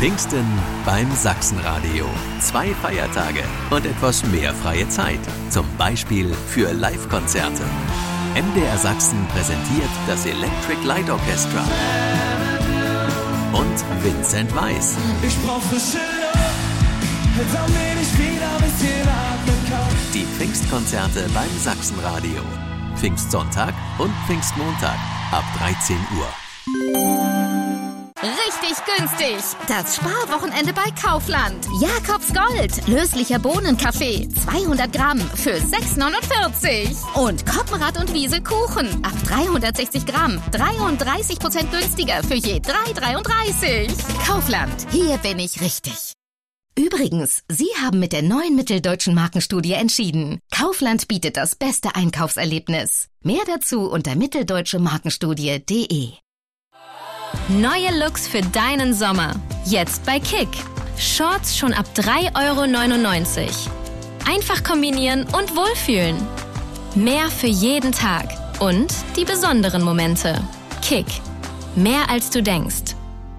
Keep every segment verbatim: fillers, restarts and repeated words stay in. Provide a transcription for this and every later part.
Pfingsten beim Sachsenradio. Zwei Feiertage und etwas mehr freie Zeit. Zum Beispiel für Live-Konzerte. M D R Sachsen präsentiert das Electric Light Orchestra und Vincent Weiss. Ich brauch frische Luft, damit ich wieder ein bisschen atmen kann. Die Pfingstkonzerte beim Sachsenradio. Pfingstsonntag und Pfingstmontag ab dreizehn Uhr. Richtig günstig. Das Sparwochenende bei Kaufland. Jakobs Gold. Löslicher Bohnenkaffee. zweihundert Gramm für sechs neunundvierzig. Und Koppenrad und Wiese Kuchen. Ab dreihundertsechzig Gramm. dreiunddreißig Prozent günstiger für je drei dreiunddreißig. Kaufland. Hier bin ich richtig. Übrigens, Sie haben mit der neuen Mitteldeutschen Markenstudie entschieden. Kaufland bietet das beste Einkaufserlebnis. Mehr dazu unter mitteldeutsche markenstudie punkt de. Neue Looks für deinen Sommer. Jetzt bei Kick. Shorts schon ab drei Euro neunundneunzig. Einfach kombinieren und wohlfühlen. Mehr für jeden Tag. Und die besonderen Momente. Kick. Mehr als du denkst.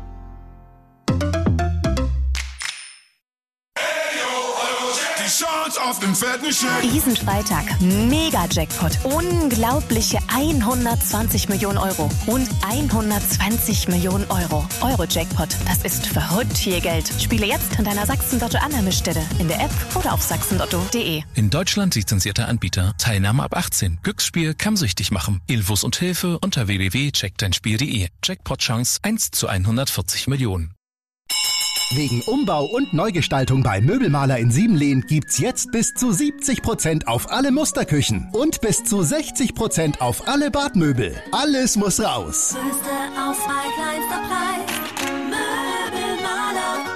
Auf den fetten Scheck. Diesen Freitag Mega-Jackpot. Unglaubliche hundertzwanzig Millionen Euro. Und hundertzwanzig Millionen Euro. Euro-Jackpot. Das ist verrückt viel Geld. Spiele jetzt an deiner Sachsen-Lotto-Annahmestelle. In der App oder auf sachsenlotto punkt de. In Deutschland lizenzierter Anbieter. Teilnahme ab achtzehn. Glücksspiel kann süchtig machen. Infos und Hilfe unter w w w punkt check dein spiel punkt de. Jackpot-Chance eins zu hundertvierzig Millionen. Wegen Umbau und Neugestaltung bei Möbelmaler in Siebenlehn gibt's jetzt bis zu siebzig Prozent auf alle Musterküchen und bis zu sechzig Prozent auf alle Badmöbel. Alles muss raus. Größte Auswahl, kleinster Preis. Möbelmaler.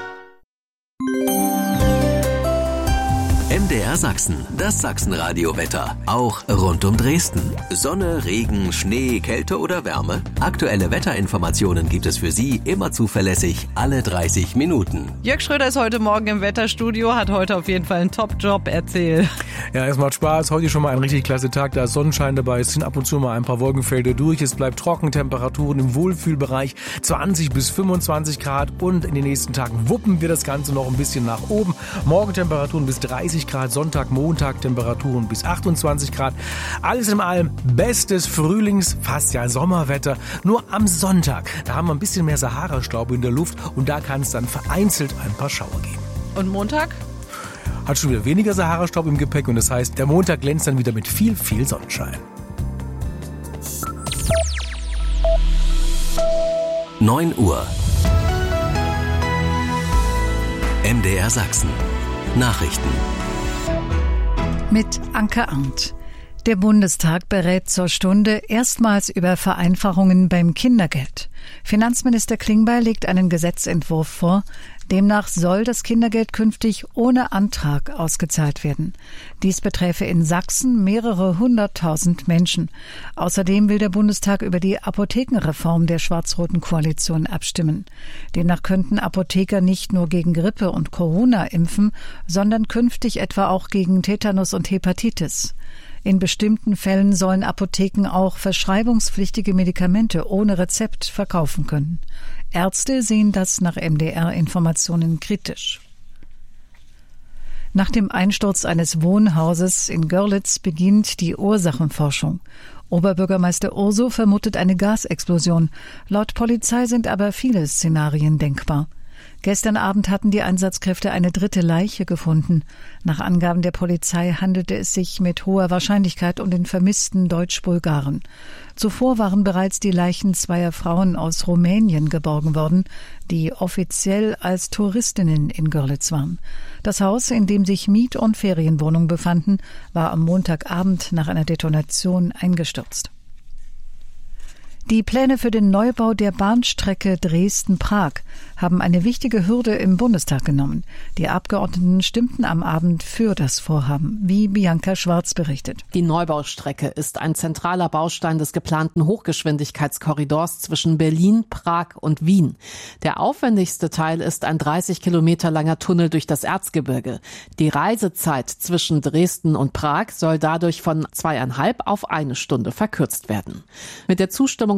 M D R Sachsen, das Sachsenradio-Wetter. Auch rund um Dresden. Sonne, Regen, Schnee, Kälte oder Wärme. Aktuelle Wetterinformationen gibt es für Sie immer zuverlässig alle dreißig Minuten. Jörg Schröder ist heute Morgen im Wetterstudio, hat heute auf jeden Fall einen Top-Job. Erzähl. Ja, es macht Spaß. Heute schon mal ein richtig klasse Tag. Da ist Sonnenschein dabei. Es sind ab und zu mal ein paar Wolkenfelder durch. Es bleibt trocken. Temperaturen im Wohlfühlbereich zwanzig bis fünfundzwanzig Grad. Und in den nächsten Tagen wuppen wir das Ganze noch ein bisschen nach oben. Morgen Temperaturen bis dreißig Grad. Sonntag, Montag Temperaturen bis achtundzwanzig Grad. Alles in allem bestes Frühlings-, fast ja Sommerwetter. Nur am Sonntag, da haben wir ein bisschen mehr Sahara-Staub in der Luft. Und da kann es dann vereinzelt ein paar Schauer geben. Und Montag? Hat schon wieder weniger Sahara-Staub im Gepäck und das heißt, der Montag glänzt dann wieder mit viel, viel Sonnenschein. neun Uhr. M D R Sachsen. Nachrichten. Mit Anke Arndt. Der Bundestag berät zur Stunde erstmals über Vereinfachungen beim Kindergeld. Finanzminister Klingbeil legt einen Gesetzentwurf vor. Demnach soll das Kindergeld künftig ohne Antrag ausgezahlt werden. Dies beträfe in Sachsen mehrere hunderttausend Menschen. Außerdem will der Bundestag über die Apothekenreform der schwarz-roten Koalition abstimmen. Demnach könnten Apotheker nicht nur gegen Grippe und Corona impfen, sondern künftig etwa auch gegen Tetanus und Hepatitis. In bestimmten Fällen sollen Apotheken auch verschreibungspflichtige Medikamente ohne Rezept verkaufen können. Ärzte sehen das nach M D R-Informationen kritisch. Nach dem Einsturz eines Wohnhauses in Görlitz beginnt die Ursachenforschung. Oberbürgermeister Urso vermutet eine Gasexplosion. Laut Polizei sind aber viele Szenarien denkbar. Gestern Abend hatten die Einsatzkräfte eine dritte Leiche gefunden. Nach Angaben der Polizei handelte es sich mit hoher Wahrscheinlichkeit um den vermissten Deutsch-Bulgaren. Zuvor waren bereits die Leichen zweier Frauen aus Rumänien geborgen worden, die offiziell als Touristinnen in Görlitz waren. Das Haus, in dem sich Miet- und Ferienwohnungen befanden, war am Montagabend nach einer Detonation eingestürzt. Die Pläne für den Neubau der Bahnstrecke Dresden-Prag haben eine wichtige Hürde im Bundestag genommen. Die Abgeordneten stimmten am Abend für das Vorhaben, wie Bianca Schwarz berichtet. Die Neubaustrecke ist ein zentraler Baustein des geplanten Hochgeschwindigkeitskorridors zwischen Berlin, Prag und Wien. Der aufwendigste Teil ist ein dreißig Kilometer langer Tunnel durch das Erzgebirge. Die Reisezeit zwischen Dresden und Prag soll dadurch von zweieinhalb auf eine Stunde verkürzt werden. Mit der Zustimmung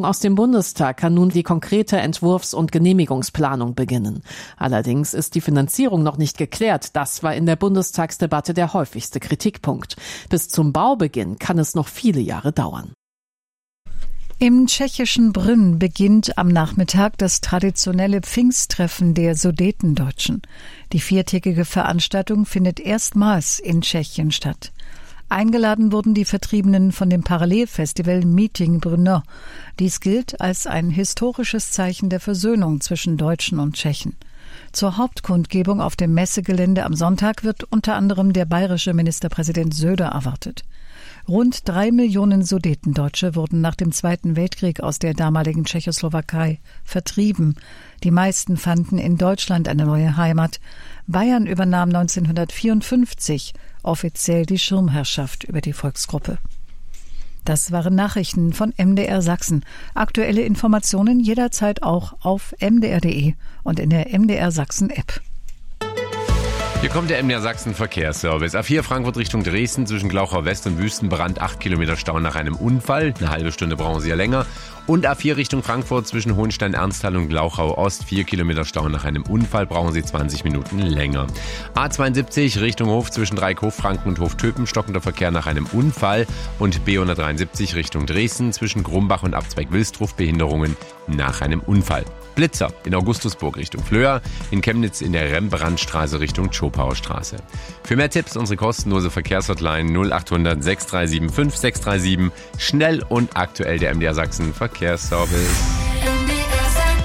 Entscheidung aus dem Bundestag kann nun die konkrete Entwurfs- und Genehmigungsplanung beginnen. Allerdings ist die Finanzierung noch nicht geklärt. Das war in der Bundestagsdebatte der häufigste Kritikpunkt. Bis zum Baubeginn kann es noch viele Jahre dauern. Im tschechischen Brünn beginnt am Nachmittag das traditionelle Pfingsttreffen der Sudetendeutschen. Die viertägige Veranstaltung findet erstmals in Tschechien statt. Eingeladen wurden die Vertriebenen von dem Parallelfestival Meeting Brno. Dies gilt als ein historisches Zeichen der Versöhnung zwischen Deutschen und Tschechen. Zur Hauptkundgebung auf dem Messegelände am Sonntag wird unter anderem der bayerische Ministerpräsident Söder erwartet. Rund drei Millionen Sudetendeutsche wurden nach dem Zweiten Weltkrieg aus der damaligen Tschechoslowakei vertrieben. Die meisten fanden in Deutschland eine neue Heimat. Bayern übernahm neunzehnhundertvierundfünfzig offiziell die Schirmherrschaft über die Volksgruppe. Das waren Nachrichten von M D R Sachsen. Aktuelle Informationen jederzeit auch auf m d r punkt d e und in der M D R Sachsen App. Hier kommt der M D R Sachsen Verkehrsservice. A vier Frankfurt Richtung Dresden zwischen Glauchau West und Wüstenbrand, acht Kilometer Stau nach einem Unfall. Eine halbe Stunde brauchen Sie ja länger. Und A vier Richtung Frankfurt zwischen Hohenstein-Ernsthal und Glauchau Ost, vier Kilometer Stau nach einem Unfall, brauchen Sie zwanzig Minuten länger. A zweiundsiebzig Richtung Hof zwischen Dreieck-Hochfranken und Hof-Töpen, stockender Verkehr nach einem Unfall. Und B hundertdreiundsiebzig Richtung Dresden zwischen Grumbach und Abzweig Wilsdruf, Behinderungen nach einem Unfall. Blitzer in Augustusburg Richtung Flöhr, in Chemnitz in der Rembrandtstraße Richtung Schopauer Straße. Für mehr Tipps unsere kostenlose Verkehrshotline null acht hundert sechs drei sieben fünf sechs drei sieben. Schnell und aktuell der M D R Sachsen Verkehrsservice.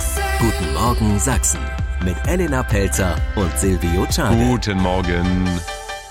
Guten Morgen Sachsen mit Elena Pelzer und Silvio Czade. Guten Morgen.